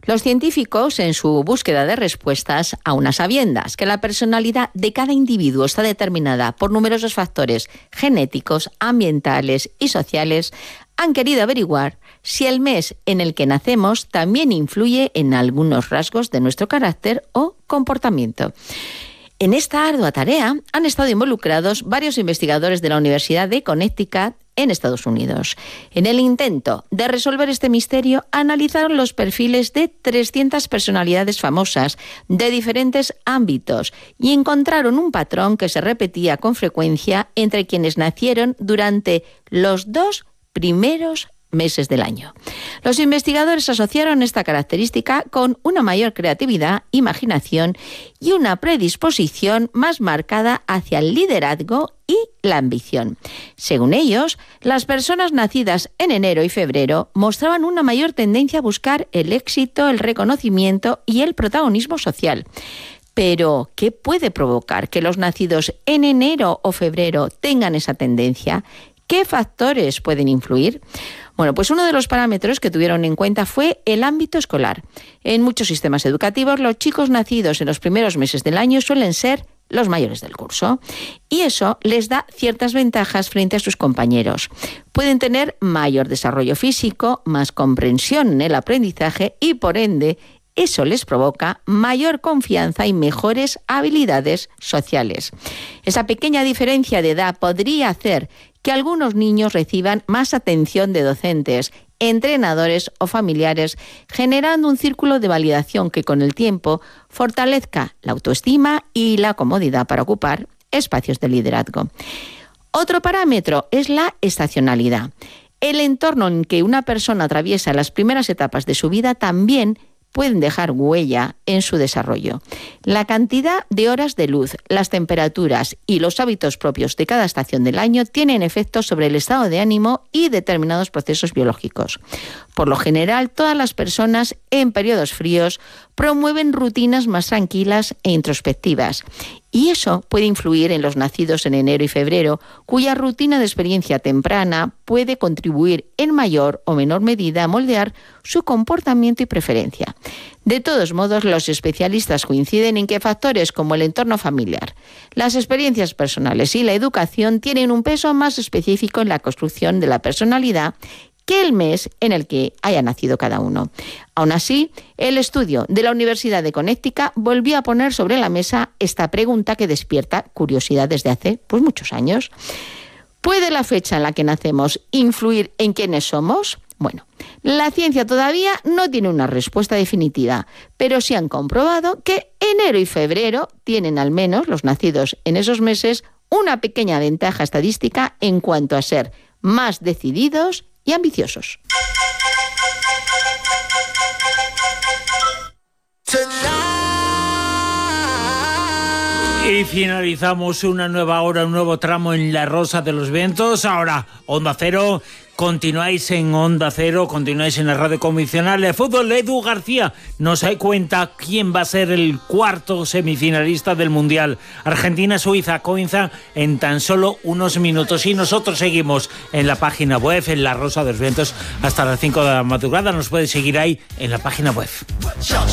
Los científicos, en su búsqueda de respuestas, aun a sabiendas que la personalidad de cada individuo está determinada por numerosos factores genéticos, ambientales y sociales, han querido averiguar si el mes en el que nacemos también influye en algunos rasgos de nuestro carácter o comportamiento. En esta ardua tarea han estado involucrados varios investigadores de la Universidad de Connecticut en Estados Unidos. En el intento de resolver este misterio, analizaron los perfiles de 300 personalidades famosas de diferentes ámbitos y encontraron un patrón que se repetía con frecuencia entre quienes nacieron durante los 2 primeros meses del año. Los investigadores asociaron esta característica con una mayor creatividad, imaginación y una predisposición más marcada hacia el liderazgo y la ambición. Según ellos, las personas nacidas en enero y febrero mostraban una mayor tendencia a buscar el éxito, el reconocimiento y el protagonismo social. Pero, ¿qué puede provocar que los nacidos en enero o febrero tengan esa tendencia? ¿Qué factores pueden influir? Bueno, pues uno de los parámetros que tuvieron en cuenta fue el ámbito escolar. En muchos sistemas educativos, los chicos nacidos en los primeros meses del año suelen ser los mayores del curso, y eso les da ciertas ventajas frente a sus compañeros. Pueden tener mayor desarrollo físico, más comprensión en el aprendizaje y, por ende, eso les provoca mayor confianza y mejores habilidades sociales. Esa pequeña diferencia de edad podría hacer que algunos niños reciban más atención de docentes, entrenadores o familiares, generando un círculo de validación que con el tiempo fortalezca la autoestima y la comodidad para ocupar espacios de liderazgo. Otro parámetro es la estacionalidad. El entorno en que una persona atraviesa las primeras etapas de su vida también pueden dejar huella en su desarrollo. La cantidad de horas de luz, las temperaturas y los hábitos propios de cada estación del año tienen efectos sobre el estado de ánimo y determinados procesos biológicos. Por lo general, todas las personas en periodos fríos promueven rutinas más tranquilas e introspectivas. Y eso puede influir en los nacidos en enero y febrero, cuya rutina de experiencia temprana puede contribuir en mayor o menor medida a moldear su comportamiento y preferencia. De todos modos, los especialistas coinciden en que factores como el entorno familiar, las experiencias personales y la educación tienen un peso más específico en la construcción de la personalidad que el mes en el que haya nacido cada uno. Aún así, el estudio de la Universidad de Connecticut volvió a poner sobre la mesa esta pregunta que despierta curiosidad desde hace muchos años. ¿Puede la fecha en la que nacemos influir en quiénes somos? Bueno, la ciencia todavía no tiene una respuesta definitiva, pero sí han comprobado que enero y febrero tienen, al menos los nacidos en esos meses, una pequeña ventaja estadística en cuanto a ser más decididos y ambiciosos. Y finalizamos una nueva hora, un nuevo tramo en La Rosa de los Vientos. Ahora, Onda Cero. Continuáis en Onda Cero, continuáis en la radio convencional de fútbol. Edu García nos cuenta quién va a ser el cuarto semifinalista del Mundial. Argentina-Suiza comienza en tan solo unos minutos. Y nosotros seguimos en la página web, en La Rosa de los Vientos, hasta las 5 de la madrugada. Nos puedes seguir ahí en la página web.